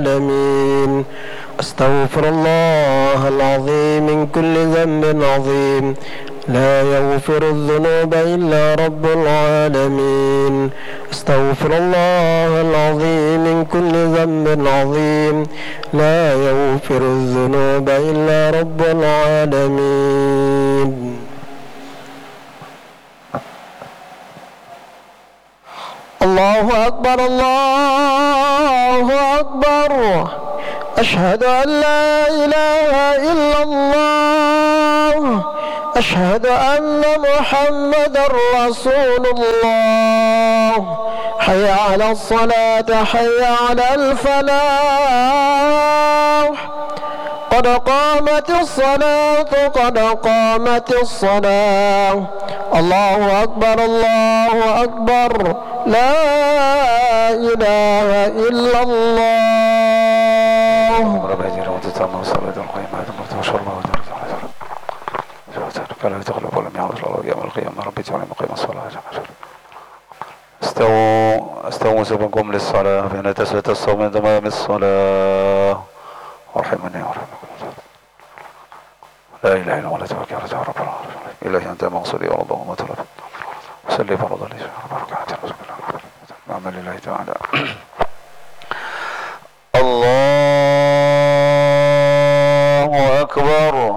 العالمين. أستغفر الله العظيم من كل ذنب عظيم، لا يغفر الذنوب إلا رب العالمين. أستغفر الله العظيم من كل ذنب عظيم، لا يغفر الذنوب إلا رب العالمين. الله أكبر الله أكبر، أشهد أن لا إله إلا الله، أشهد أن محمدا رسول الله. حي على الصلاة، حي على الفلاح، قد قامت الصلاة، قد قامت الصلاة. الله أكبر الله أكبر، لا إله إلا الله. فلا تغلب ولم يعرض الله يوم القيامة ربي تعالى مقيم الصلاة. استووا سبكم للصلاة فإن تسوية الصوم من تمام الصلاة. ارحمني وارحمكم. لا إله إلا الله توكل على رب العالمين. إلهي أنت مقصودي ورضا ومطلب. صلي فرض لي ركعتين بعمل الله تعالى. الله أكبر.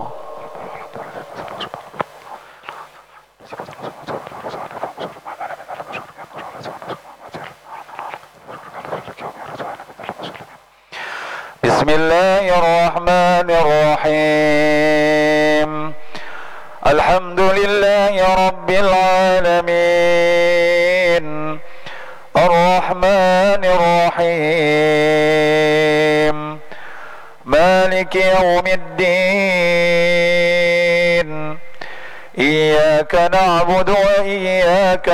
بسم الله الرحمن الرحيم. الحمد لله رب العالمين، الرحمن الرحيم، مالك يوم الدين. إياك نعبد وإياك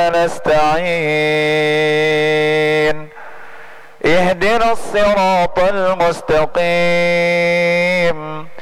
نستعين. اهدنا الصراط المستقيم،